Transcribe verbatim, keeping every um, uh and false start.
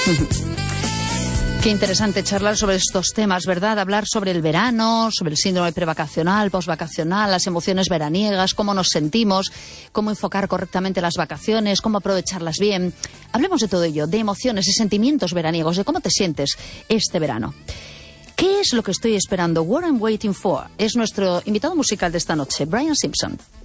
Qué interesante charlar sobre estos temas, ¿verdad? Hablar sobre el verano, sobre el síndrome prevacacional, posvacacional, las emociones veraniegas, cómo nos sentimos, cómo enfocar correctamente las vacaciones, cómo aprovecharlas bien. Hablemos de todo ello, de emociones y sentimientos veraniegos, de cómo te sientes este verano. ¿Qué es lo que estoy esperando? What I'm waiting for. Es nuestro invitado musical de esta noche, Brian Simpson.